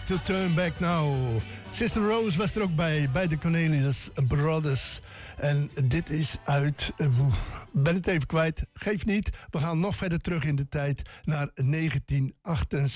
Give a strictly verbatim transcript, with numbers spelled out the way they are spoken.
to turn back now. Sister Rose was er ook bij, bij de Cornelius Brothers. En dit is uit... Uh, ben het even kwijt, geef niet. We gaan nog verder terug in de tijd naar negentien achtenzeventig.